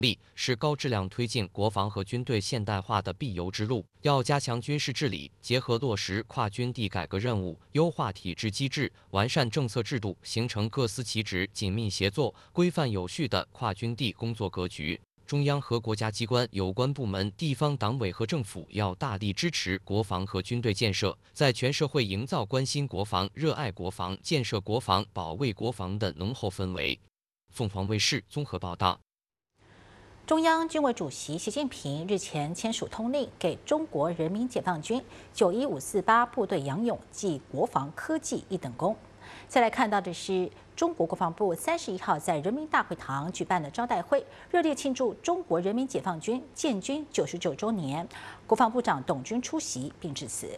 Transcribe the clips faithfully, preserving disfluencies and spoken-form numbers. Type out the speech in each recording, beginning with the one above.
力是高质量推进国防和军队现代化的必由之路。要加强军事治理，结合落实跨军地改革任务，优化体制机制，完善政策制度，形成各司其职、紧密协作、规范有序的跨军地工作格局。中央和国家机关有关部门、地方党委和政府要大力支持国防和军队建设，在全社会营造关心国防、热爱国防、建设国防、保卫国防的浓厚氛围。凤凰卫视综合报道。 中央军委主席习近平日前签署通令，给中国人民解放军九一五四八部队杨勇记国防科技一等功。再来看到的是，中国国防部三十一号在人民大会堂举办了招待会，热烈庆祝中国人民解放军建军九十九周年。国防部长董军出席并致辞。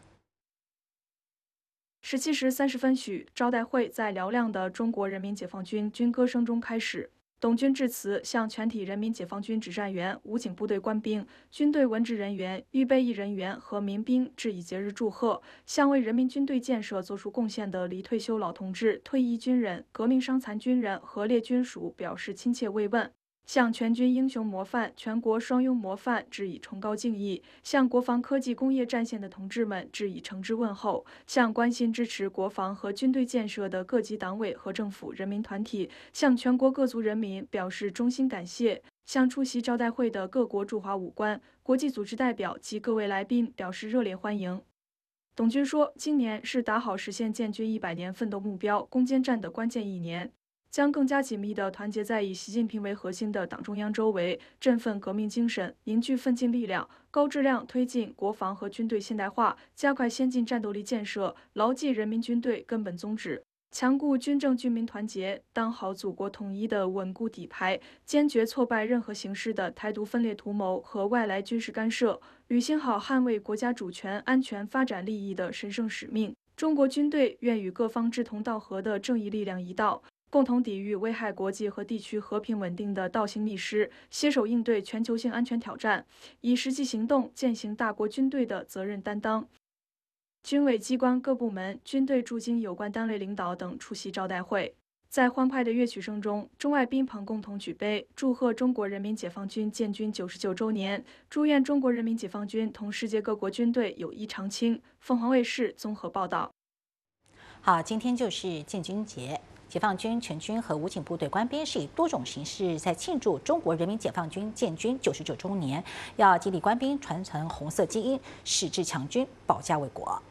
十七时三十分许，招待会在嘹亮的中国人民解放军军歌声中开始。董军致辞，向全体人民解放军指战员、武警部队官兵、军队文职人员、预备役人员和民兵致以节日祝贺，向为人民军队建设做出贡献的离退休老同志、退役军人、革命伤残军人和列军属表示亲切慰问。向全军英雄模范、全国双拥模范致以崇高敬意，向国防科技工业战线的同志们致以诚挚问候，向关心支持国防和军队建设的各级党委和政府人民团体，向全国各族人民表示衷心感谢，向出席招待会的各国驻华武官、国际组织代表及各位来宾表示热烈欢迎。董军说，今年是打好实现建军一百年奋斗目标攻坚战的关键一年。将更加紧密地团结在以习近平为核心的党中央周围，振奋革命精神，凝聚奋进力量，高质量推进国防和军队现代化，加快先进战斗力建设，牢记人民军队根本宗旨，强固军政军民团结，当好祖国统一的稳固底牌，坚决挫败任何形式的台独分裂图谋和外来军事干涉，履行好捍卫国家主权、安全、发展利益的神圣使命。中国军队愿与各方志同道合的正义力量一道，共同抵御危害国际和地区和平稳定的倒行逆施，携手应对全球性安全挑战，以实际行动践行大国军队的责任担当。军委机关各部门、军队驻京有关单位领导等出席招待会。在欢快的乐曲声中，中外宾朋共同举杯，祝贺中国人民解放军建军九十九周年，祝愿中国人民解放军同世界各国军队友谊长青。凤凰卫视综合报道。 好，今天就是建军节。解放军全军和武警部队官兵是以多种形式在庆祝中国人民解放军建军九十九周年，要激励官兵传承红色基因，矢志强军，保家卫国。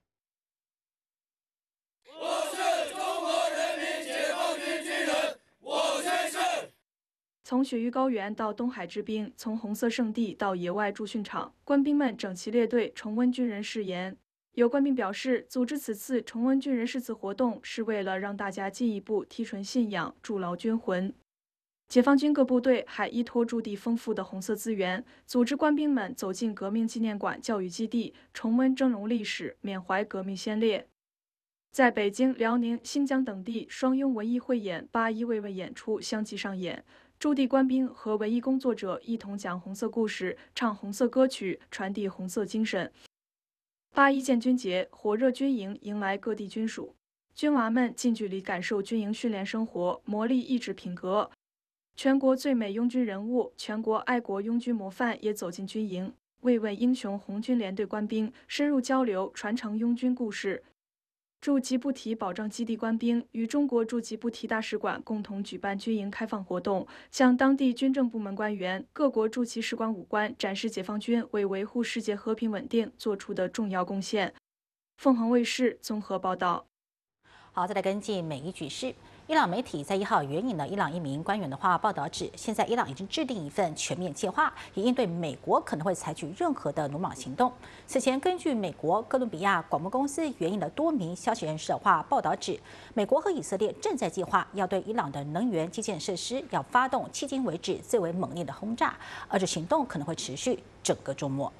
我是中国人民解放军军人，我先生。 从雪域高原到东海之滨，从红色圣地到野外驻训场，官兵们整齐列队，重温军人誓言。有官兵表示，组织此次重温军人誓词活动，是为了让大家进一步提纯信仰，筑牢军魂。解放军各部队还依托驻地丰富的红色资源，组织官兵们走进革命纪念馆、教育基地，重温峥嵘历史，缅怀革命先烈。在北京、辽宁、新疆等地，双拥文艺汇演、八一慰问演出相继上演。驻地官兵和文艺工作者一同讲红色故事，唱红色歌曲，传递红色精神。八一建军节，火热军营迎来各地军属，军娃们近距离感受军营训练生活，磨砺意志品格。全国最美拥军人物、全国爱国拥军模范也走进军营，慰问英雄红军连队官兵，深入交流，传承拥军故事。驻吉布提保障基地官兵与中国驻吉布提大使馆共同举办军营开放活动，向当地军政部门官员、各国驻其使馆武官展示解放军为维护世界和平稳定做出的重要贡献。凤凰卫视综合报道。 好，再来跟进美伊局势。伊朗媒体在一号援引了伊朗一名官员的话，报道指，现在伊朗已经制定一份全面计划，以应对美国可能会采取任何的鲁莽行动。此前，根据美国哥伦比亚广播公司援引了多名消息人士的话，报道指，美国和以色列正在计划要对伊朗的能源基建设施要发动迄今为止最为猛烈的轰炸，而这行动可能会持续整个周末。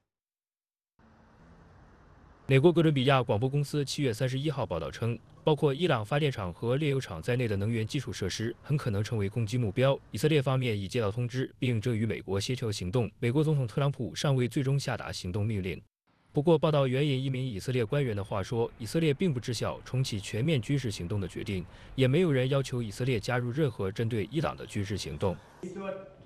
美国哥伦比亚广播公司七月三十一号报道称，包括伊朗发电厂和炼油厂在内的能源基础设施很可能成为攻击目标。以色列方面已接到通知，并正与美国协调行动。美国总统特朗普尚未最终下达行动命令。不过，报道援引一名以色列官员的话说，以色列并不知晓重启全面军事行动的决定，也没有人要求以色列加入任何针对伊朗的军事行动。